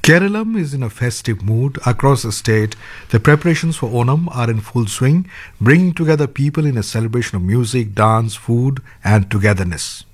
Keralam is in a festive mood across the state. The preparations for Onam are in full swing, bringing together people in a celebration of music, dance, food, and togetherness.